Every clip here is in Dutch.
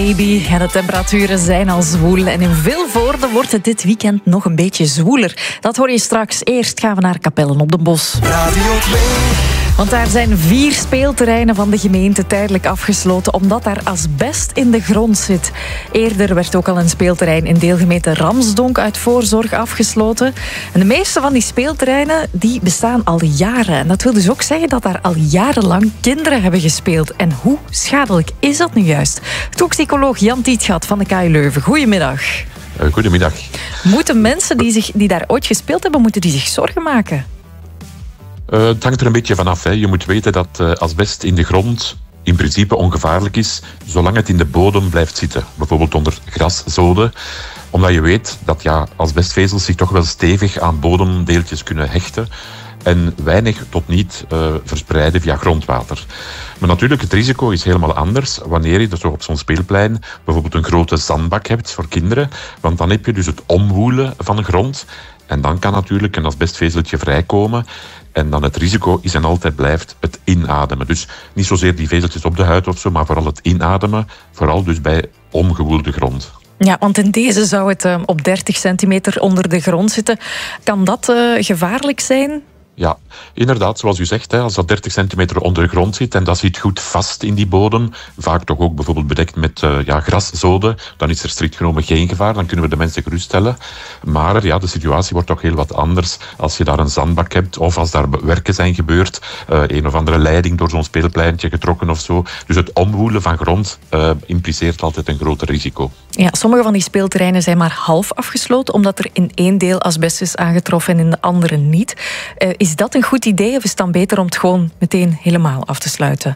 Baby. En de temperaturen zijn al zwoel. En in Vilvoorde wordt het dit weekend nog een beetje zwoeler. Dat hoor je straks. Eerst gaan we naar Capellen op den Bosch. Radio 2. Want daar zijn 4 speelterreinen van de gemeente tijdelijk afgesloten omdat daar asbest in de grond zit. Eerder werd ook al een speelterrein in deelgemeente Ramsdonk uit voorzorg afgesloten. En de meeste van die speelterreinen die bestaan al jaren. En dat wil dus ook zeggen dat daar al jarenlang kinderen hebben gespeeld. En hoe schadelijk is dat nu juist? Toxicoloog Jan Tietgat van de KU Leuven. Goedemiddag. Goedemiddag. Moeten mensen die daar ooit gespeeld hebben, moeten die zich zorgen maken? Het hangt er een beetje vanaf. Je moet weten dat asbest in de grond in principe ongevaarlijk is, zolang het in de bodem blijft zitten. Bijvoorbeeld onder graszoden. Omdat je weet dat asbestvezels zich toch wel stevig aan bodemdeeltjes kunnen hechten en weinig tot niet verspreiden via grondwater. Maar natuurlijk, het risico is helemaal anders wanneer je dus op zo'n speelplein bijvoorbeeld een grote zandbak hebt voor kinderen. Want dan heb je dus het omwoelen van de grond. En dan kan natuurlijk een asbestvezeltje vrijkomen. En dan het risico is en altijd blijft het inademen. Dus niet zozeer die vezeltjes op de huid of zo, maar vooral het inademen. Vooral dus bij omgewoelde grond. Ja, want in deze zou het op 30 centimeter onder de grond zitten. Kan dat gevaarlijk zijn? Ja, inderdaad, zoals u zegt, als dat 30 centimeter onder de grond zit en dat zit goed vast in die bodem, vaak toch ook bijvoorbeeld bedekt met graszoden, dan is er strikt genomen geen gevaar, dan kunnen we de mensen geruststellen. Maar de situatie wordt toch heel wat anders als je daar een zandbak hebt of als daar werken zijn gebeurd, een of andere leiding door zo'n speelpleintje getrokken of zo. Dus het omwoelen van grond impliceert altijd een groter risico. Ja, sommige van die speelterreinen zijn maar half afgesloten, omdat er in één deel asbest is aangetroffen en in de andere niet. Is dat een goed idee of is het dan beter om het gewoon meteen helemaal af te sluiten?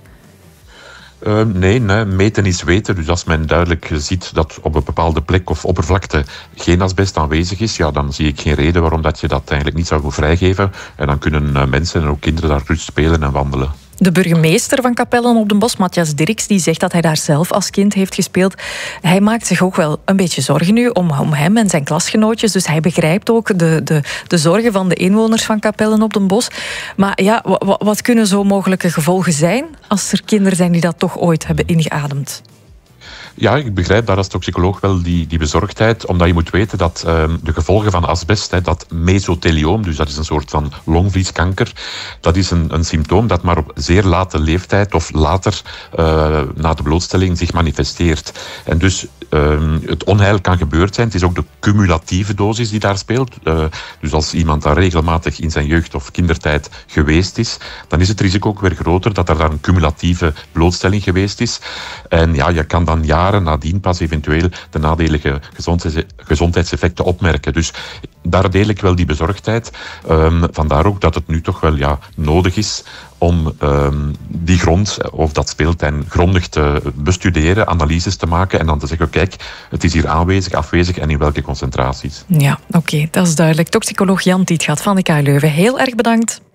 Nee, meten is weten. Dus als men duidelijk ziet dat op een bepaalde plek of oppervlakte geen asbest aanwezig is, dan zie ik geen reden waarom dat je dat eigenlijk niet zou moeten vrijgeven. En dan kunnen mensen en ook kinderen daar rustig spelen en wandelen. De burgemeester van Capellen op den Bosch, Matthias Dirks, die zegt dat hij daar zelf als kind heeft gespeeld. Hij maakt zich ook wel een beetje zorgen nu om hem en zijn klasgenootjes. Dus hij begrijpt ook de zorgen van de inwoners van Capellen op den Bosch. Maar wat kunnen zo mogelijke gevolgen zijn als er kinderen zijn die dat toch ooit hebben ingeademd? Ja, ik begrijp daar als toxicoloog wel die bezorgdheid, omdat je moet weten dat de gevolgen van asbest, dat mesothelioom, dus dat is een soort van longvlieskanker, dat is een symptoom dat maar op zeer late leeftijd of later na de blootstelling zich manifesteert. En dus het onheil kan gebeurd zijn. Het is ook de cumulatieve dosis die daar speelt. Dus als iemand daar regelmatig in zijn jeugd of kindertijd geweest is, dan is het risico ook weer groter dat er daar een cumulatieve blootstelling geweest is. En je kan dan jaren nadien pas eventueel de nadelige gezondheidseffecten opmerken. Dus daar deel ik wel die bezorgdheid. Vandaar ook dat het nu toch wel nodig is om die grond of dat speeltuin grondig te bestuderen, analyses te maken en dan te zeggen, kijk, het is hier aanwezig, afwezig en in welke concentraties. Ja, oké, dat is duidelijk. Toxicoloog Jan Tietgat van de KU Leuven, heel erg bedankt.